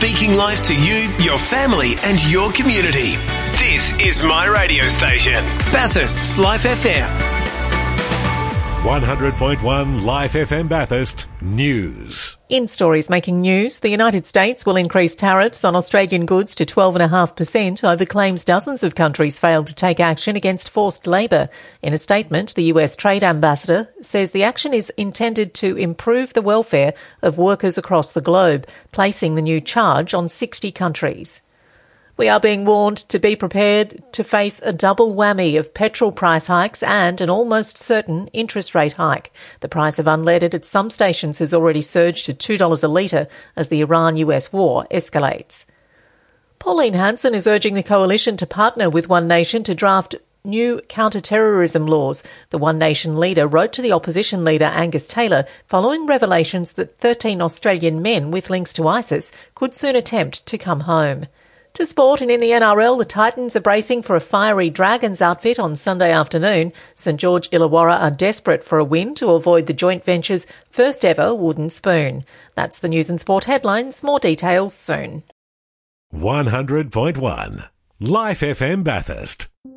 speaking life to you, your family and your community. This is my radio station, Bathurst's Life FM. 100.1 Life FM Bathurst News. In stories making news, the United States will increase tariffs on Australian goods to 12.5% over claims dozens of countries failed to take action against forced labour. In a statement, the US Trade Ambassador says the action is intended to improve the welfare of workers across the globe, placing the new charge on 60 countries. We are being warned to be prepared to face a double whammy of petrol price hikes and an almost certain interest rate hike. The price of unleaded at some stations has already surged to $2 a litre as the Iran-US war escalates. Pauline Hanson is urging the coalition to partner with One Nation to draft new counter-terrorism laws. The One Nation leader wrote to the opposition leader Angus Taylor following revelations that 13 Australian men with links to ISIS could soon attempt to come home. To sport, and in the NRL, the Titans are bracing for a fiery Dragons outfit on Sunday afternoon. St George Illawarra are desperate for a win to avoid the joint venture's first ever wooden spoon. That's the news and sport headlines. More details soon. 100.1 Life FM Bathurst.